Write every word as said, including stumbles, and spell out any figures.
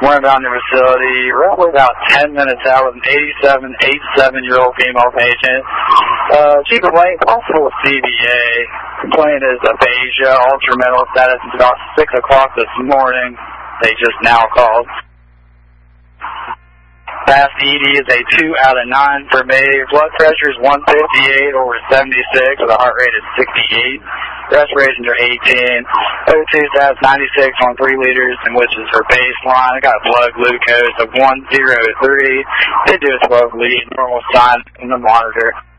Went down to the facility, roughly about ten minutes out with an eighty-seven, eighty-seven-year-old female patient. Uh, she complained possible C V A. Complaint is aphasia, ultramental status. It's about six o'clock this morning. They just now called. Fast E D is a two out of nine for me. Blood pressure is one fifty-eight over seventy-six with a heart rate of sixty-eight. Respirations are eighteen. O two stats ninety-six on three liters, and which is her baseline. I got a blood glucose of one oh three. Did do a twelve lead, normal sign in the monitor.